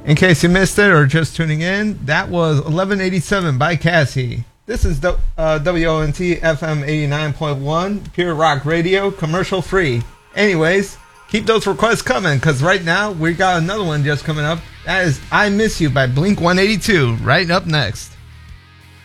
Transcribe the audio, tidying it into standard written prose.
In case you missed it or just tuning in, that was 1187 by Cassie. This is WONT FM 89.1, Pure Rock Radio, commercial free. Anyways, keep those requests coming, because right now we got another one just coming up. That is I Miss You by Blink 182, right up next.